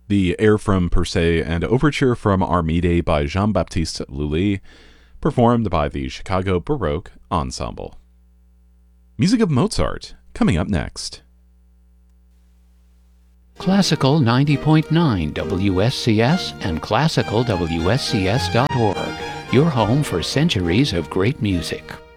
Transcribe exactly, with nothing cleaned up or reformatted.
the air from Persée and overture from Armide by Jean-Baptiste Lully, performed by the Chicago Baroque Ensemble. Music of Mozart, coming up next. Classical ninety point nine W S C S and classical W S C S dot org, your home for centuries of great music.